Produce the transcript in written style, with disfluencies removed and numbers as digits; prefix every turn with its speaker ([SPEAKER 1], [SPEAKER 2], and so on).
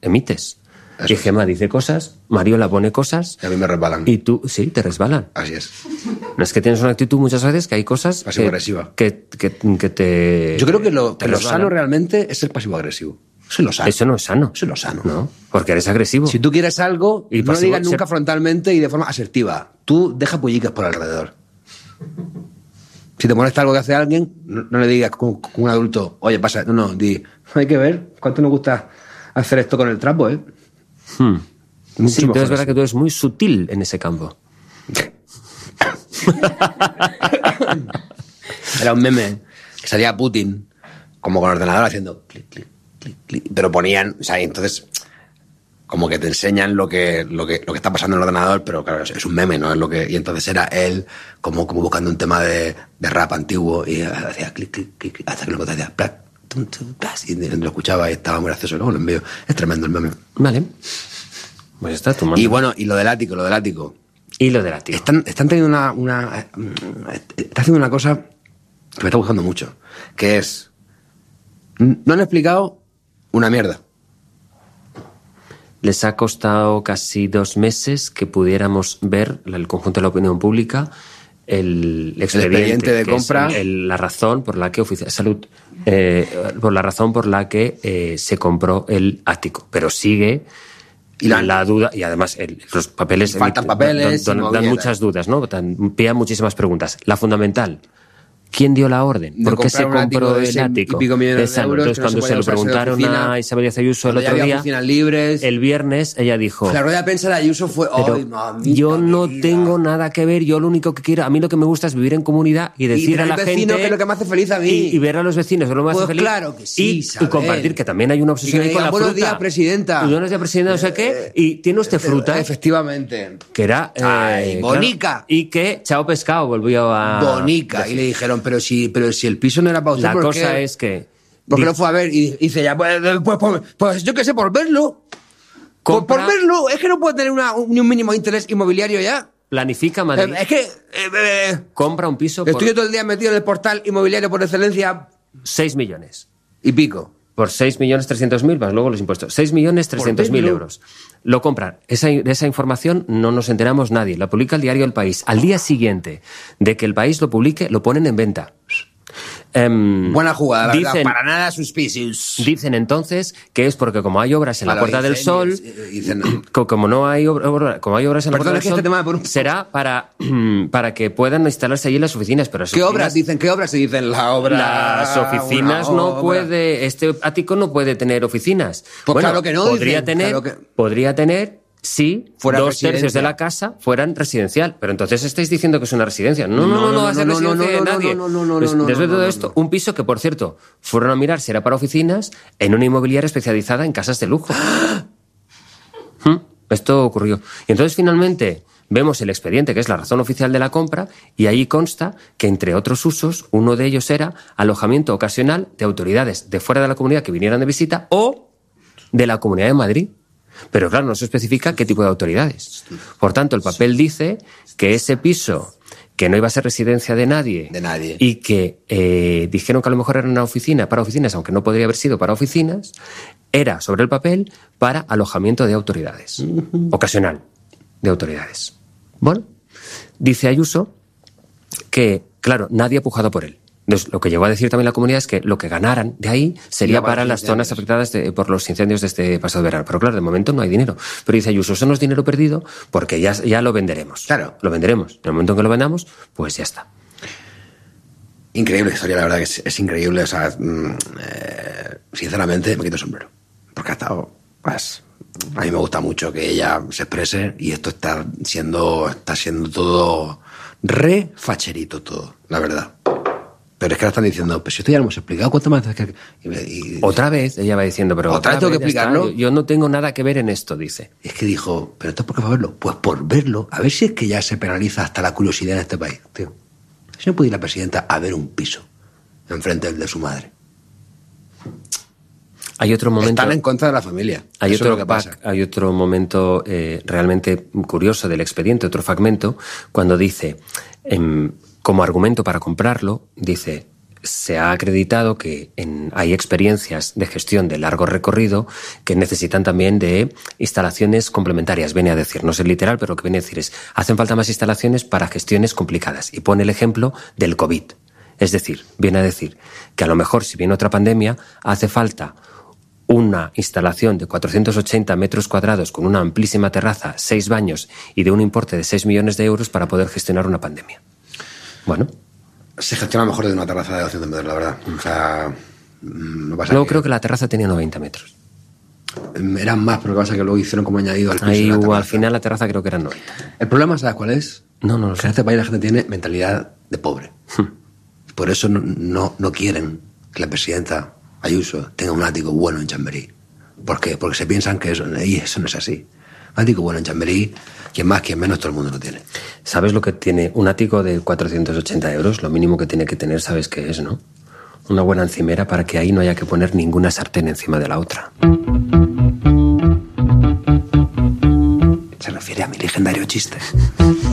[SPEAKER 1] emites.
[SPEAKER 2] Eso
[SPEAKER 1] Y Gemma dice cosas, Mariola pone cosas...
[SPEAKER 2] Y a mí me resbalan.
[SPEAKER 1] Y tú, sí, te resbalan.
[SPEAKER 2] Así es.
[SPEAKER 1] No es que tienes una actitud muchas veces que hay cosas
[SPEAKER 2] Pasivo-agresiva.
[SPEAKER 1] que te...
[SPEAKER 2] Yo creo que lo
[SPEAKER 1] resbalan.
[SPEAKER 2] sano realmente es ser pasivo-agresivo. Eso es lo sano.
[SPEAKER 1] Eso no es sano.
[SPEAKER 2] Eso es lo sano.
[SPEAKER 1] No, porque eres agresivo.
[SPEAKER 2] Si tú quieres algo,
[SPEAKER 1] Y
[SPEAKER 2] no lo
[SPEAKER 1] pasivo-
[SPEAKER 2] digas nunca frontalmente y de forma asertiva. Tú deja pullicas por alrededor. Si te molesta algo que hace alguien, no le digas como un adulto, oye, pasa, no, di, hay que ver cuánto nos gusta hacer esto con el trapo, ¿eh? Mucho
[SPEAKER 1] Sí,
[SPEAKER 2] mejor
[SPEAKER 1] entonces es verdad
[SPEAKER 2] así.
[SPEAKER 1] que tú eres muy sutil en ese campo.
[SPEAKER 2] Era un meme que salía Putin como con el ordenador haciendo clic, clic, clic, clic, pero ponían, o sea, y entonces como que te enseñan lo que está pasando en el ordenador, pero claro, es un meme, ¿no? Es lo que, y entonces era él como buscando un tema de rap antiguo y hacía clic, clic, clic, hasta que lo hacía plac, tum, tum, plas, y lo escuchaba y estaba muy gracioso. Luego lo envío. Es tremendo el meme.
[SPEAKER 1] Vale. Pues está tu mano.
[SPEAKER 2] Y bueno, y lo del ático.
[SPEAKER 1] Y lo del látigo.
[SPEAKER 2] Están teniendo está haciendo una cosa que me está gustando mucho, que es, no han explicado una mierda.
[SPEAKER 1] Les ha costado casi 2 meses que pudiéramos ver, el conjunto de la opinión pública, el expediente
[SPEAKER 2] de
[SPEAKER 1] que
[SPEAKER 2] compra.
[SPEAKER 1] es la razón por la que por la razón por la que se compró el ático. Pero sigue
[SPEAKER 2] Y
[SPEAKER 1] la duda, y además los papeles
[SPEAKER 2] Faltan papeles,
[SPEAKER 1] dan
[SPEAKER 2] no
[SPEAKER 1] muchas dudas, ¿no? Piden muchísimas preguntas. La fundamental: ¿quién dio la orden?
[SPEAKER 2] De
[SPEAKER 1] ¿Por qué se
[SPEAKER 2] comprar un ático
[SPEAKER 1] compró
[SPEAKER 2] de
[SPEAKER 1] el
[SPEAKER 2] ese
[SPEAKER 1] ático?
[SPEAKER 2] y pico millones de
[SPEAKER 1] Exacto.
[SPEAKER 2] euros,
[SPEAKER 1] Entonces,
[SPEAKER 2] que no
[SPEAKER 1] cuando
[SPEAKER 2] se
[SPEAKER 1] se lo
[SPEAKER 2] podía usar de
[SPEAKER 1] preguntaron
[SPEAKER 2] oficina,
[SPEAKER 1] a Isabel Díaz Ayuso el
[SPEAKER 2] cuando ya
[SPEAKER 1] otro
[SPEAKER 2] había
[SPEAKER 1] día,
[SPEAKER 2] oficinas libres.
[SPEAKER 1] el viernes, ella dijo:
[SPEAKER 2] La rueda de prensa de Ayuso fue,
[SPEAKER 1] pero
[SPEAKER 2] ¡ay, mamita
[SPEAKER 1] yo no
[SPEAKER 2] querida!
[SPEAKER 1] tengo nada que ver, yo lo único que quiero, a mí lo que me gusta es vivir en comunidad y decir a la
[SPEAKER 2] vecino,
[SPEAKER 1] gente...
[SPEAKER 2] que es lo que me hace feliz a mí.
[SPEAKER 1] Y ver a los vecinos, que es lo que me hace
[SPEAKER 2] Pues
[SPEAKER 1] feliz.
[SPEAKER 2] claro que sí,
[SPEAKER 1] y
[SPEAKER 2] Isabel.
[SPEAKER 1] compartir, que también hay una obsesión
[SPEAKER 2] Y que
[SPEAKER 1] ahí con
[SPEAKER 2] digan,
[SPEAKER 1] la
[SPEAKER 2] buenos
[SPEAKER 1] fruta.
[SPEAKER 2] días, presidenta.
[SPEAKER 1] Y buenos días, presidenta, no sé qué. Y tiene usted fruta,
[SPEAKER 2] Efectivamente.
[SPEAKER 1] que era...
[SPEAKER 2] Ay, bonica.
[SPEAKER 1] claro, y que chao pescado volvió a...
[SPEAKER 2] Bonica. Y le dijeron, pero si el piso no era para usted,
[SPEAKER 1] La
[SPEAKER 2] ¿por
[SPEAKER 1] cosa
[SPEAKER 2] qué?
[SPEAKER 1] es que...
[SPEAKER 2] ¿Por qué lo fue a ver? Y dice ya, pues yo qué sé, por verlo. Por
[SPEAKER 1] Compra-
[SPEAKER 2] verlo. Es que no puede tener ni un mínimo interés inmobiliario ya.
[SPEAKER 1] Planifica Madrid,
[SPEAKER 2] Es que
[SPEAKER 1] compra un piso por
[SPEAKER 2] estoy yo todo el día metido en el portal inmobiliario por excelencia
[SPEAKER 1] 6 millones.
[SPEAKER 2] y pico.
[SPEAKER 1] Por 6.300.000, más luego los impuestos. 6.300.000 euros. Lo compran. De esa información no nos enteramos nadie. La publica el diario El País. Al día siguiente de que El País lo publique, lo ponen en venta.
[SPEAKER 2] Buena jugada, la verdad.
[SPEAKER 1] Dicen-
[SPEAKER 2] Para nada suspicious.
[SPEAKER 1] Dicen entonces que es porque como hay obras en la
[SPEAKER 2] Vale,
[SPEAKER 1] Puerta del
[SPEAKER 2] dicen,
[SPEAKER 1] Sol,
[SPEAKER 2] dicen-
[SPEAKER 1] como no hay como hay obras en la
[SPEAKER 2] Perdón,
[SPEAKER 1] Puerta
[SPEAKER 2] es que
[SPEAKER 1] del Sol,
[SPEAKER 2] este tema me pone un-
[SPEAKER 1] será para que puedan instalarse allí las oficinas. Pero
[SPEAKER 2] ¿Qué obras dicen? ¿Qué obras se dicen? La obra...
[SPEAKER 1] Las oficinas
[SPEAKER 2] una
[SPEAKER 1] no
[SPEAKER 2] obra.
[SPEAKER 1] puede, este ático no puede tener oficinas.
[SPEAKER 2] Pues claro que no,
[SPEAKER 1] Podría
[SPEAKER 2] dicen,
[SPEAKER 1] tener,
[SPEAKER 2] claro que-
[SPEAKER 1] podría tener si
[SPEAKER 2] Fuera
[SPEAKER 1] 2/3
[SPEAKER 2] residencia.
[SPEAKER 1] de la casa fueran residencial. Pero entonces estáis diciendo que es una residencia. No va a ser residencia de nadie. Después de todo esto, un piso que, por cierto, fueron a mirar si era para oficinas en una inmobiliaria especializada en casas de lujo. Esto ocurrió. Y entonces, finalmente, vemos el expediente, que es la razón oficial de la compra, y ahí consta que, entre otros usos, uno de ellos era alojamiento ocasional de autoridades de fuera de la comunidad que vinieran de visita o de la Comunidad de Madrid. Pero claro, no se especifica qué tipo de autoridades. Por tanto, el papel dice que ese piso, que no iba a ser residencia de nadie, y que dijeron que a lo mejor era una oficina para oficinas, aunque no podría haber sido para oficinas, era sobre el papel para alojamiento de autoridades, ocasional de autoridades. Bueno, dice Ayuso que, claro, nadie ha pujado por él. Entonces, lo que llegó a decir también la comunidad es que lo que ganaran de ahí sería para las zonas afectadas por los incendios de este pasado verano. Pero claro, de momento no hay dinero. Pero dice Ayuso, eso no es dinero perdido porque ya lo venderemos.
[SPEAKER 2] Claro.
[SPEAKER 1] Lo venderemos. En el momento en que lo vendamos, pues ya está.
[SPEAKER 2] Increíble historia, la verdad que es increíble. O sea, sinceramente me quito el sombrero. Porque ha estado... Pues, a mí me gusta mucho que ella se exprese y esto está siendo todo facherito todo, la verdad. Pero es que ahora están diciendo, pues si esto ya lo hemos explicado, ¿cuánto más?
[SPEAKER 1] Otra vez ella va diciendo, pero
[SPEAKER 2] ¿Otra vez tengo que
[SPEAKER 1] ya está.
[SPEAKER 2] explicarlo?
[SPEAKER 1] Yo no tengo nada que ver en esto, dice.
[SPEAKER 2] Es que dijo, ¿pero entonces por qué va a verlo? Pues por verlo. A ver si es que ya se penaliza hasta la curiosidad en este país, tío. Si no puede ir la presidenta a ver un piso enfrente del de su madre.
[SPEAKER 1] Hay otro momento...
[SPEAKER 2] Están en contra de la familia.
[SPEAKER 1] Hay
[SPEAKER 2] Eso
[SPEAKER 1] otro,
[SPEAKER 2] es lo que pasa.
[SPEAKER 1] hay otro momento realmente curioso del expediente, otro fragmento, cuando dice, como argumento para comprarlo, dice, se ha acreditado que hay experiencias de gestión de largo recorrido que necesitan también de instalaciones complementarias, viene a decir, no sé literal, pero lo que viene a decir es, hacen falta más instalaciones para gestiones complicadas. Y pone el ejemplo del COVID. Es decir, viene a decir que a lo mejor si viene otra pandemia, hace falta una instalación de 480 metros cuadrados con una amplísima terraza, 6 baños y de un importe de 6 millones de euros para poder gestionar una pandemia. Bueno.
[SPEAKER 2] Se gestiona mejor desde una terraza de 200 metros, la verdad. O sea, no pasa
[SPEAKER 1] Luego creo que la terraza tenía 90 metros.
[SPEAKER 2] Eran más, pero lo que pasa es que luego hicieron como añadido al piso.
[SPEAKER 1] Ahí hubo, al final la terraza creo que eran 90.
[SPEAKER 2] El problema, ¿sabes cuál es?
[SPEAKER 1] No lo
[SPEAKER 2] que
[SPEAKER 1] sé.
[SPEAKER 2] en este país la gente tiene mentalidad de pobre. Por eso no quieren que la presidenta Ayuso tenga un ático bueno en Chamberí. ¿Por qué? Porque se piensan que eso no es así. Un ático bueno en Chamberí, quien más, quien menos, todo el mundo lo tiene.
[SPEAKER 1] ¿Sabes lo que tiene un ático de 480 euros? Lo mínimo que tiene que tener, ¿sabes qué es, no? Una buena encimera para que ahí no haya que poner ninguna sartén encima de la otra.
[SPEAKER 2] Se refiere a mi legendario chiste.